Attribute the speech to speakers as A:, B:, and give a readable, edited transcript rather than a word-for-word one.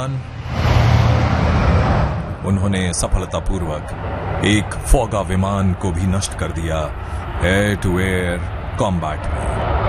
A: दौरान उन्होंने सफलतापूर्वक एक फौगा विमान को भी नष्ट कर दिया एयर टू एयर कॉम्बैट में।